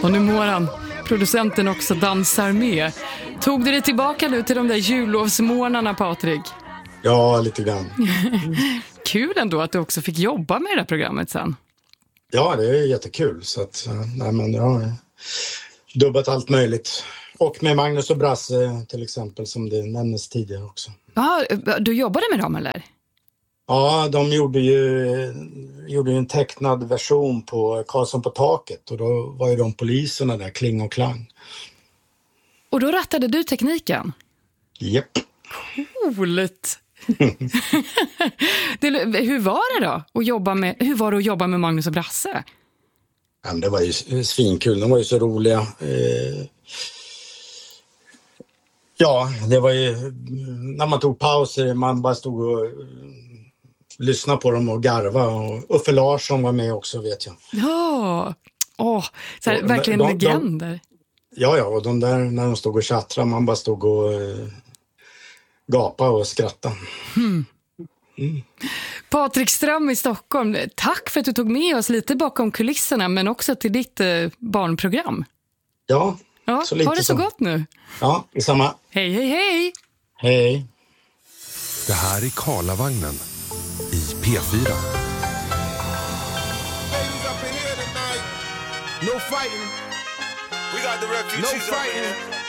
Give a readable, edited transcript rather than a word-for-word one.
Och nu mår producenten också dansar med. Tog du dig tillbaka nu till de där jullovsmorgnarna, Patrik? Ja, lite grann. Kul ändå att du också fick jobba med det här programmet sen. Ja, det är jättekul. Så att, nej, men jag har dubbat allt möjligt. Och med Magnus och Brasse till exempel, som det nämndes tidigare också. Ja, du jobbade med dem eller? Ja, de gjorde ju en tecknad version på Karlsson på taket. Och då var ju de poliserna där, Kling och Klang. Och då rattade du tekniken? Japp. Coolt! Hur var det då? Hur var det att jobba med Magnus och Brasse? Ja, det var ju svinkul, de var ju så roliga. Ja, det var ju när man tog pauser, man bara stod och lyssnade på dem och garva. Och Uffe Larsson var med också, vet jag. Ja, så här, verkligen legender. Ja, och de där när de stod och tjattrade, man bara stod och gapa och skratta. Patrik Ström i Stockholm, tack för att du tog med oss lite bakom kulisserna, men också till ditt barnprogram. Ja, så lite ha det så gott nu. Ja, detsamma. Hej, hej, hej. Hej. Det här är Karlavagnen i P4. No fighting. We got the refugees. No fighting.